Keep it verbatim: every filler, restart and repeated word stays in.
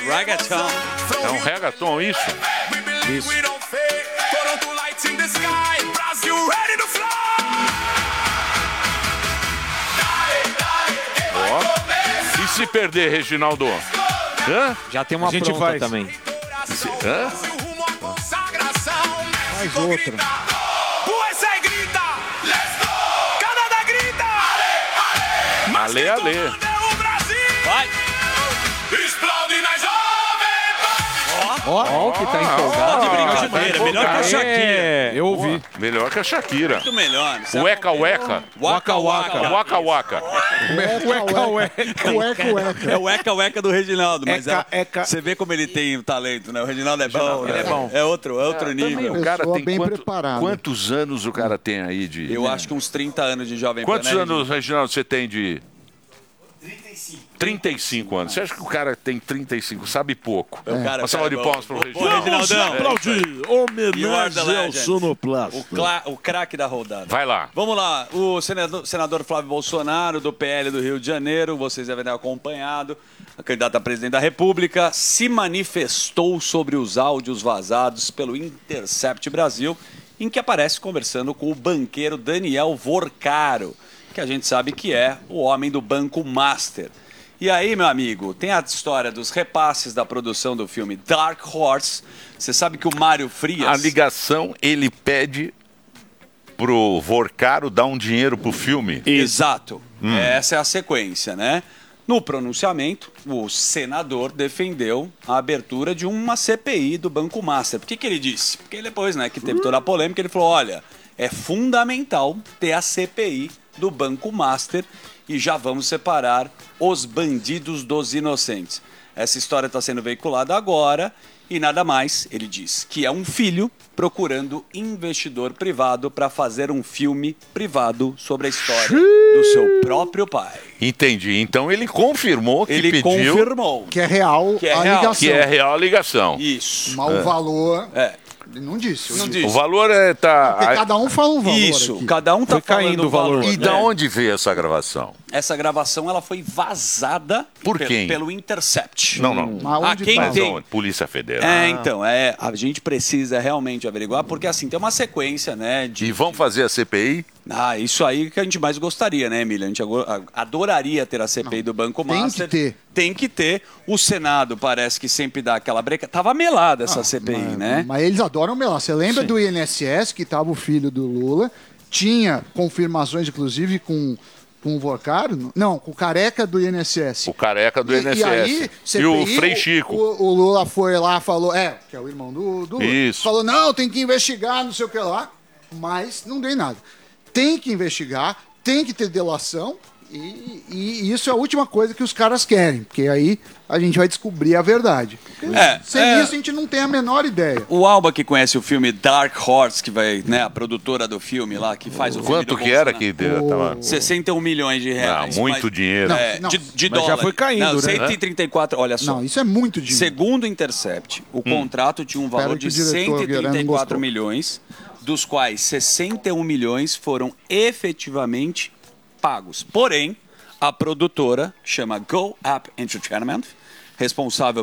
Reggaeton. É um reggaeton, isso? Isso. Ó. E se perder, Reginaldo? Hã? Já tem uma A gente pronta faz. também. Hã? Faz outra. Ale, ale. Vai. Ó, ó, que tá empolgado. Tá de Ah, brincadeira. tá Melhor que a empolgado. Shakira. É, eu ouvi. Melhor que a Shakira. Muito melhor. Sabe? Weka Weka. Waka Waka. Waka Waka. Cueca, ueca. Cueca, ueca. É o Weka Weka do Reginaldo, mas Eca, é, eca. você vê como ele tem talento, né? O Reginaldo é bom, Ele é bom. É outro, é outro nível. O cara Pessoa tem bem quanto- preparada. quantos anos o cara tem aí de... Eu acho que uns trinta anos de Jovem Pan. Quantos né, anos, Reginaldo, você tem de... trinta e cinco anos. Você acha que o cara tem trinta e cinco? Sabe pouco. O cara, Uma salva de cara, palmas pro Ô, Reginaldo. Reginaldão. Aplaudir. You are the Homenagem ao legend. sonoplasta. O, cla- o craque da rodada. Vai lá. Vamos lá. O senador, senador Flávio Bolsonaro, do P L do Rio de Janeiro, vocês devem ter acompanhado, a candidata a presidente da República, se manifestou sobre os áudios vazados pelo Intercept Brasil, em que aparece conversando com o banqueiro Daniel Vorcaro, que a gente sabe que é o homem do Banco Master. E aí, meu amigo, tem a história dos repasses da produção do filme Dark Horse. Você sabe que o Mário Frias... A ligação, ele pede pro Vorcaro dar um dinheiro pro filme. Exato. Essa é a sequência, né? No pronunciamento, o senador defendeu a abertura de uma C P I do Banco Master. Por que que ele disse? Porque depois, né, que teve toda a polêmica, ele falou, olha, é fundamental ter a C P I do Banco Master e já vamos separar os bandidos dos inocentes. Essa história está sendo veiculada agora e nada mais, ele diz, que é um filho procurando investidor privado para fazer um filme privado sobre a história do seu próprio pai. Entendi. Então ele confirmou que Ele pediu... confirmou. Que é real Que é a real. ligação. Que é real a ligação. Isso. Mas o valor, É. ele não disse. Não Ele- disse. O valor é... Tá... Porque cada um fala um valor Isso, aqui. cada um tá Foi caindo falando o valor. E né? da onde veio essa gravação? Essa gravação ela foi vazada Por pe- quem? pelo Intercept. Não, não. Mas Ah, onde quem tá? Mas tem? onde? Polícia Federal. É, então, é, a gente precisa realmente averiguar, porque assim, tem uma sequência, né, de... E vão fazer a C P I? Ah, isso aí que a gente mais gostaria, né, Emília? A gente ago- a- adoraria ter a C P I do Banco tem que Master. ter. Tem que ter. O Senado parece que sempre dá aquela breca. Tava melada essa C P I, mas, né? Mas eles adoram melar. Você lembra Sim. do I N S S, que estava o filho do Lula, tinha confirmações, inclusive, com, com o Vorcaro? Não, com o careca do I N S S. O careca do E- I N S E, S. aí, E o C P I, Frei Chico. O, o Lula foi lá, falou, é, que é o irmão do, do Lula. Isso. Falou, não, tem que investigar, não sei o que lá. Mas não deu em nada. Tem que investigar, tem que ter delação. E, e isso é a última coisa que os caras querem, porque aí a gente vai descobrir a verdade. Porque É, sem é. isso a gente não tem a menor ideia. O Alba, que conhece o filme Dark Horse, que vai, né, a produtora do filme lá, que faz o filme Quanto do que era Bolsonaro. que deu? Tava... sessenta e um milhões de reais. Ah, muito mas- dinheiro. É, Não, de, não. de Mas já dólar. foi caindo, não, né? cento e trinta e quatro, olha só. Não, isso é muito dinheiro. Segundo o Intercept, o contrato tinha um valor que de o diretor cento e trinta e Guilherme quatro gostou. milhões, dos quais sessenta e um milhões foram efetivamente pagos. Porém, a produtora, que chama Go Up Entertainment, responsável